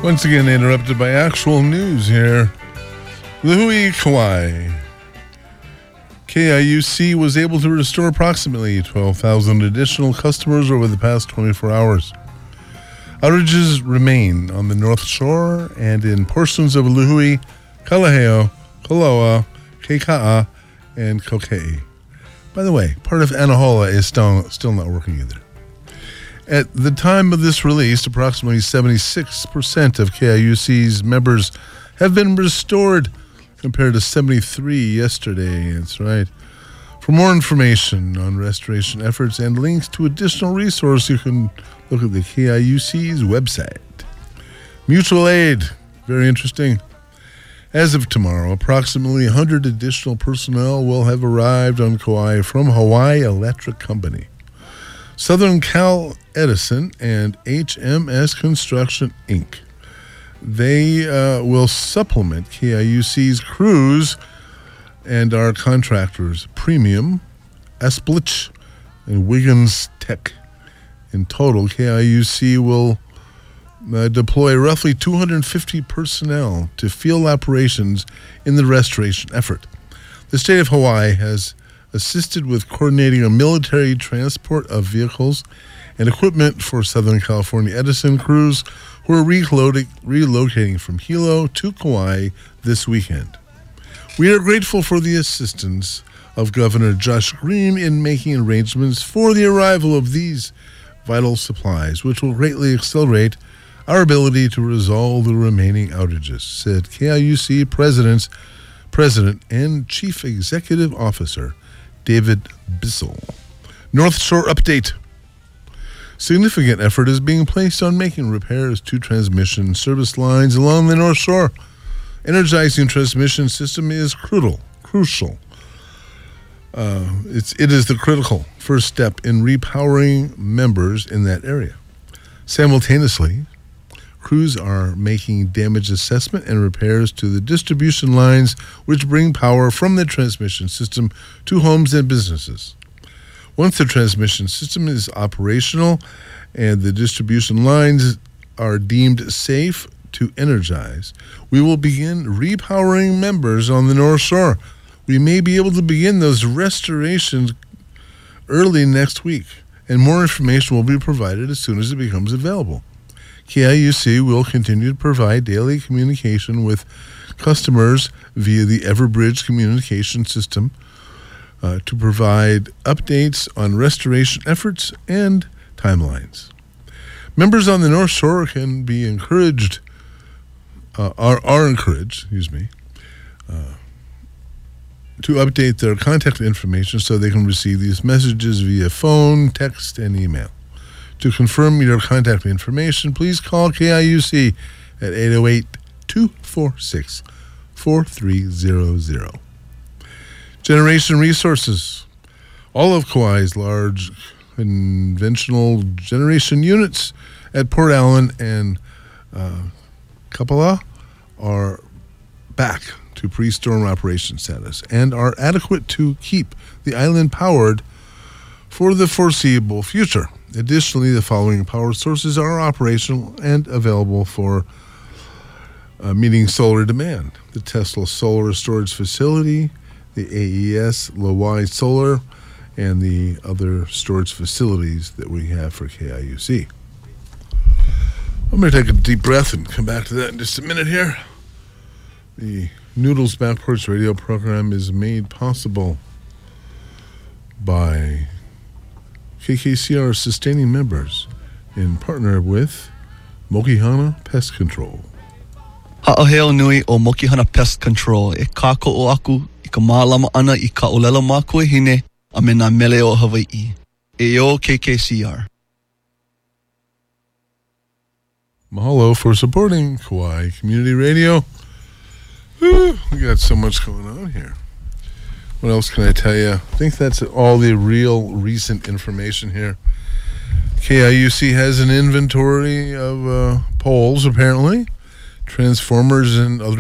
Once again, interrupted by actual news here. Lihue, Kauai. KIUC was able to restore approximately 12,000 additional customers over the past 24 hours. Outages remain on the North Shore and in portions of Lihue, Kalaheo, Koloa, Keika'a, and Kokei. By the way, part of Anahola is still not working either. At the time of this release, approximately 76% of KIUC's members have been restored, compared to 73 yesterday. That's right. For more information on restoration efforts and links to additional resources, you can look at the KIUC's website. Mutual aid, very interesting. As of tomorrow, approximately 100 additional personnel will have arrived on Kauai from Hawaii Electric Company, Southern Cal Edison, and HMS Construction, Inc. They will supplement KIUC's crews and our contractors, Premium, Esplich, and Wiggins Tech. In total, KIUC will deploy roughly 250 personnel to field operations in the restoration effort. The state of Hawaii has assisted with coordinating a military transport of vehicles and equipment for Southern California Edison crews who are relocating from Hilo to Kauai this weekend. We are grateful for the assistance of Governor Josh Green in making arrangements for the arrival of these vital supplies, which will greatly accelerate our ability to resolve the remaining outages, said KIUC President and Chief Executive Officer David Bissell. North Shore update. Significant effort is being placed on making repairs to transmission service lines along the North Shore. Energizing transmission system is crucial. It is the critical first step in repowering members in that area. Simultaneously, crews are making damage assessment and repairs to the distribution lines which bring power from the transmission system to homes and businesses. Once the transmission system is operational and the distribution lines are deemed safe to energize, we will begin repowering members on the North Shore. We may be able to begin those restorations early next week, and more information will be provided as soon as it becomes available. KIUC will continue to provide daily communication with customers via the Everbridge communication system to provide updates on restoration efforts and timelines. Members on the North Shore can be encouraged, are encouraged, to update their contact information so they can receive these messages via phone, text, and email. To confirm your contact information, please call KIUC at 808-246-4300. Generation Resources. All of Kauai's large conventional generation units at Port Allen and Kapalua are back to pre-storm operation status and are adequate to keep the island powered for the foreseeable future. Additionally, the following power sources are operational and available for meeting solar demand: the Tesla Solar Storage Facility, the AES Lawai Solar, and the other storage facilities that we have for KIUC. I'm going to take a deep breath and come back to that in just a minute here. The Noodles Back Porch radio program is made possible by KKCR sustaining members in partner with Mokihana Pest Control. Ha'aheo nui o Mokihana Pest Control e kāko'o aku I ka mālama ana I ka olela mākua hine a me nā mele o Hawaii. E o KKCR. Mahalo for supporting Kauai Community Radio. Whew, we got so much going on here. What else can I tell you? I think that's all the real recent information here. KIUC has an inventory of poles, apparently, transformers, and other